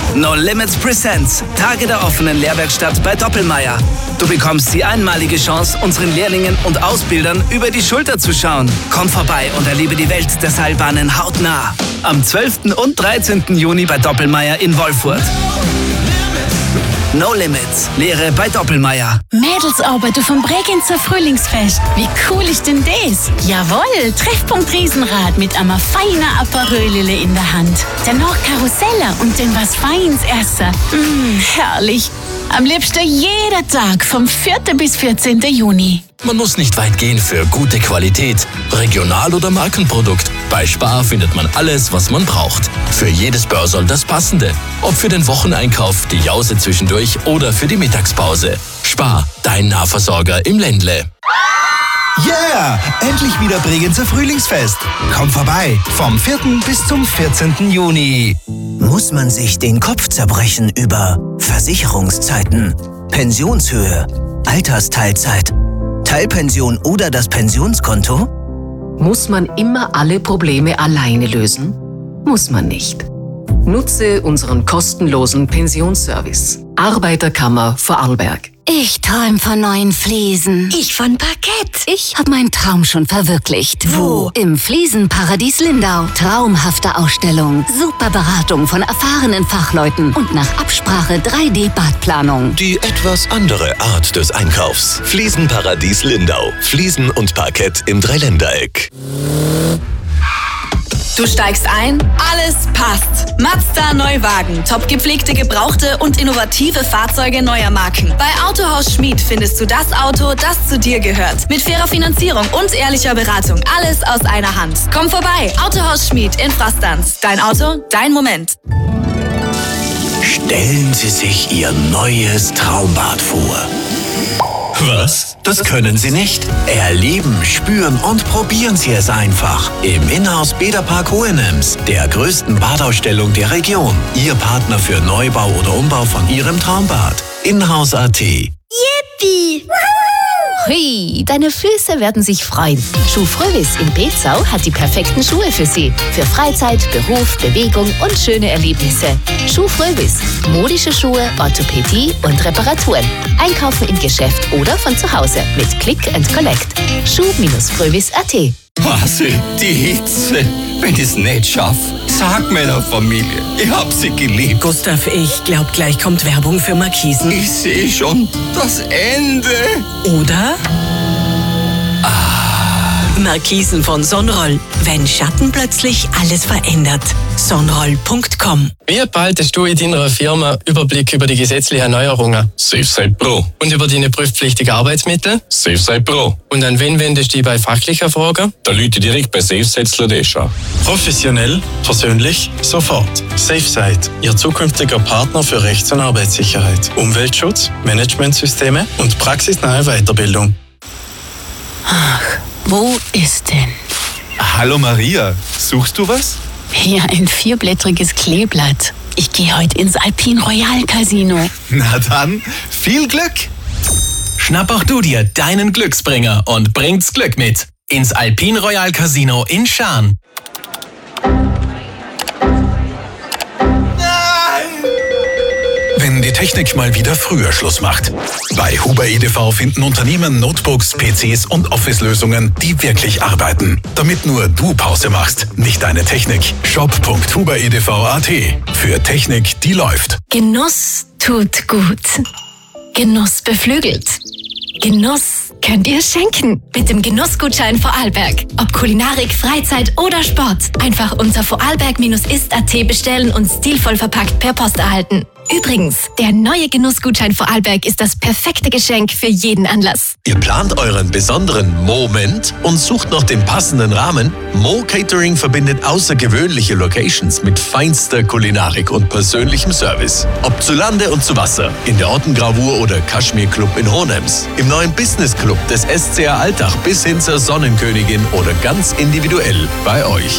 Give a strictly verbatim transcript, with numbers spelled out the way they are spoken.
No Limits Presents. Tage der offenen Lehrwerkstatt bei Doppelmayr. Du bekommst die einmalige Chance, unseren Lehrlingen und Ausbildern über die Schulter zu schauen. Komm vorbei und erlebe die Welt der Seilbahnen hautnah. Am zwölften und dreizehnten Juni bei Doppelmayr in Wolfurt. No Limits. Lehre bei Doppelmayr. Mädelsarbeit vom Bregenzer Frühlingsfest. Wie cool ist denn das? Jawohl, Treffpunkt Riesenrad mit einer feinen Aperölele in der Hand. Danach Karusselle und dann was Feins essen. Mmh, herrlich. Am liebsten jeden Tag vom vierten bis vierzehnten Juni. Man muss nicht weit gehen für gute Qualität, Regional- oder Markenprodukt. Bei Spar findet man alles, was man braucht. Für jedes Börsel das Passende. Ob für den Wocheneinkauf, die Jause zwischendurch oder für die Mittagspause. Spar, dein Nahversorger im Ländle. Yeah! Endlich wieder Bregenzer Frühlingsfest. Komm vorbei, vom vierten bis zum vierzehnten Juni. Muss man sich den Kopf zerbrechen über Versicherungszeiten, Pensionshöhe, Altersteilzeit, Teilpension oder das Pensionskonto? Muss man immer alle Probleme alleine lösen? Muss man nicht. Nutze unseren kostenlosen Pensionsservice. Arbeiterkammer Vorarlberg. Ich träum von neuen Fliesen. Ich von Parkett. Ich habe meinen Traum schon verwirklicht. Wo? Im Fliesenparadies Lindau. Traumhafte Ausstellung, super Beratung von erfahrenen Fachleuten und nach Absprache drei D Badplanung. Die etwas andere Art des Einkaufs. Fliesenparadies Lindau. Fliesen und Parkett im Dreiländereck. Du steigst ein, alles passt. Mazda Neuwagen, top gepflegte Gebrauchte und innovative Fahrzeuge neuer Marken. Bei Autohaus Schmid findest du das Auto, das zu dir gehört. Mit fairer Finanzierung und ehrlicher Beratung. Alles aus einer Hand. Komm vorbei, Autohaus Schmid in Frastanz. Dein Auto, dein Moment. Stellen Sie sich Ihr neues Traumbad vor. Was? Das können Sie nicht. Erleben, spüren und probieren Sie es einfach. Im Inhouse Bäderpark Hohenems, der größten Badausstellung der Region. Ihr Partner für Neubau oder Umbau von Ihrem Traumbad. Inhouse Punkt at. Yippie! Hui, deine Füße werden sich freuen. Schuh Frövis in Bezau hat die perfekten Schuhe für Sie. Für Freizeit, Beruf, Bewegung und schöne Erlebnisse. Schuh Frövis. Modische Schuhe, Orthopädie und Reparaturen. Einkaufen im Geschäft oder von zu Hause mit Click and Collect. Schuh-Frövis Punkt at. Hase, die Hitze. Wenn ich's nicht schaff, sag meiner Familie, ich hab sie geliebt. Gustav, ich glaub, gleich kommt Werbung für Markisen. Ich seh schon das Ende. Oder? Markisen von Sonroll. Wenn Schatten plötzlich alles verändert. Sonroll Punkt com. Wie bald hast du in deiner Firma Überblick über die gesetzlichen Neuerungen? SafeSite Pro. Und über deine prüfpflichtigen Arbeitsmittel? SafeSite Pro. Und an wen wendest du dich bei fachlichen Fragen? Da Leute direkt bei SafeSite an. Professionell, persönlich, sofort. SafeSite, Ihr zukünftiger Partner für Rechts- und Arbeitssicherheit, Umweltschutz, Managementsysteme und praxisnahe Weiterbildung. Ach, wo ist denn? Hallo Maria, suchst du was? Hier ein vierblättriges Kleeblatt. Ich gehe heute ins Alpine Royal Casino. Na dann, viel Glück! Schnapp auch du dir deinen Glücksbringer und bringt's Glück mit ins Alpine Royal Casino in Schaan. Wenn die Technik mal wieder früher Schluss macht. Bei Huber E D V finden Unternehmen Notebooks, P Cs und Office-Lösungen, die wirklich arbeiten. Damit nur du Pause machst, nicht deine Technik. shop punkt huber e d v punkt a t. Für Technik, die läuft. Genuss tut gut. Genuss beflügelt. Genuss könnt ihr schenken mit dem Genussgutschein Vorarlberg. Ob Kulinarik, Freizeit oder Sport. Einfach unter vorarlberg Bindestrich ist Punkt at bestellen und stilvoll verpackt per Post erhalten. Übrigens, der neue Genussgutschein Vorarlberg ist das perfekte Geschenk für jeden Anlass. Ihr plant euren besonderen Moment und sucht nach dem passenden Rahmen? Mo Catering verbindet außergewöhnliche Locations mit feinster Kulinarik und persönlichem Service. Ob zu Lande und zu Wasser, in der Ortengravur oder Kaschmir Club in Hohenems, im neuen Business Club des S C A Altach bis hin zur Sonnenkönigin oder ganz individuell bei euch.